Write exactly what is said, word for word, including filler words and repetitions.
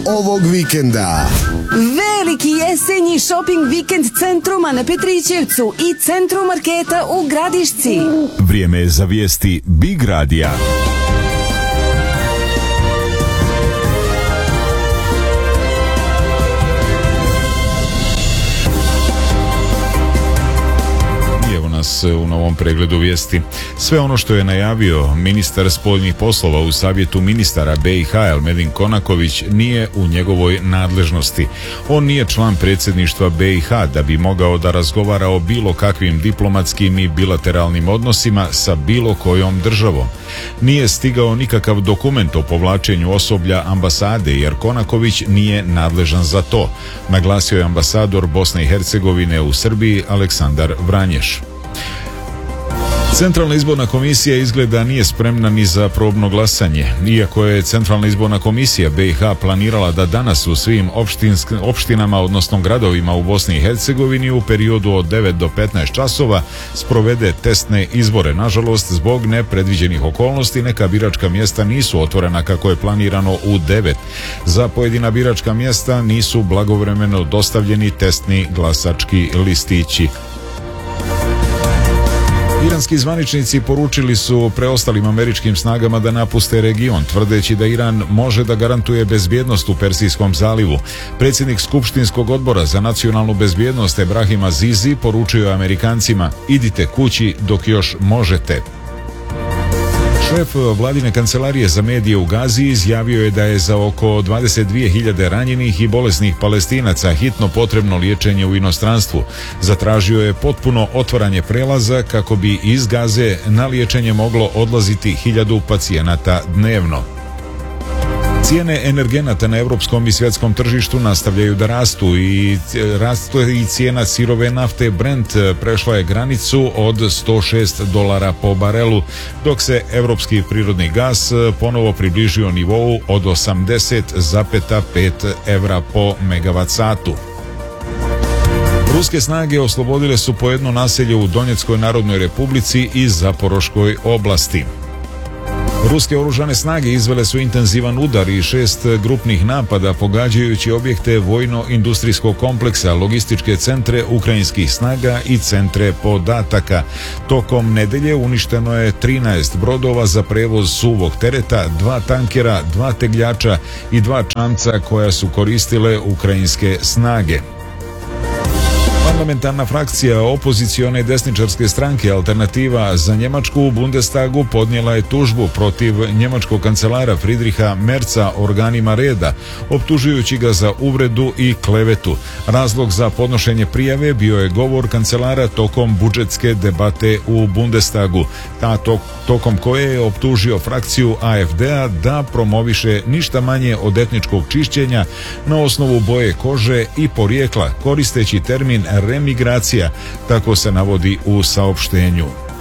ovog vikenda. Veliki jesenji shopping vikend Centruma na Petrićevcu i Centrum marketa u Gradišci. Vrijeme je za vijesti Big Radija. U novom pregledu vijesti. Sve ono što je najavio ministar spoljnih poslova u savjetu ministara B i H Elmedin Konaković nije u njegovoj nadležnosti. On nije član predsjedništva B i H da bi mogao da razgovara o bilo kakvim diplomatskim i bilateralnim odnosima sa bilo kojom državom. Nije stigao nikakav dokument o povlačenju osoblja ambasade jer Konaković nije nadležan za to, naglasio je ambasador Bosne i Hercegovine u Srbiji Aleksandar Vranješ. Centralna izborna komisija izgleda nije spremna ni za probno glasanje. Iako je Centralna izborna komisija B i H planirala da danas u svim opštinsk, opštinama, odnosno gradovima u Bosni i Hercegovini u periodu od devet do petnaest časova sprovede testne izbore. Nažalost, zbog nepredviđenih okolnosti neka biračka mjesta nisu otvorena kako je planirano u devet. Za pojedina biračka mjesta nisu blagovremeno dostavljeni testni glasački listići. Iranski zvaničnici poručili su preostalim američkim snagama da napuste region, tvrdeći da Iran može da garantuje bezbjednost u Persijskom zalivu. Predsjednik Skupštinskog odbora za nacionalnu bezbjednost Ebrahim Azizi poručio Amerikancima: idite kući dok još možete. Šef vladine kancelarije za medije u Gazi izjavio je da je za oko dvadeset dvije hiljade ranjenih i bolesnih Palestinaca hitno potrebno liječenje u inostranstvu. Zatražio je potpuno otvaranje prelaza kako bi iz Gaze na liječenje moglo odlaziti hiljadu pacijenata dnevno. Cijene energenata na europskom i svjetskom tržištu nastavljaju da rastu i rastu i cijena sirove nafte Brent prešla je granicu od sto šest dolara po barelu, dok se europski prirodni gas ponovo približio nivou od osamdeset zarez pet evra po megavat satu. Ruske snage oslobodile su po jedno naselje u Donjeckoj Narodnoj Republici i Zaporoškoj oblasti. Ruske oružane snage izvele su intenzivan udar i šest grupnih napada pogađajući objekte vojno-industrijskog kompleksa, logističke centre ukrajinskih snaga i centre podataka. Tokom nedelje uništeno je trinaest brodova za prevoz suvog tereta, dva tankera, dva tegljača i dva čamca koja su koristile ukrajinske snage. Parlamentarna frakcija opozicione desničarske stranke Alternativa za Njemačku u Bundestagu podnijela je tužbu protiv njemačkog kancelara Friedricha Merza organima reda, optužujući ga za uvredu i klevetu. Razlog za podnošenje prijave bio je govor kancelara tokom budžetske debate u Bundestagu, ta to, tokom koje je optužio frakciju A F D-a da promoviše ništa manje od etničkog čišćenja na osnovu boje kože i porijekla, koristeći termin remigracija, tako se navodi u saopštenju.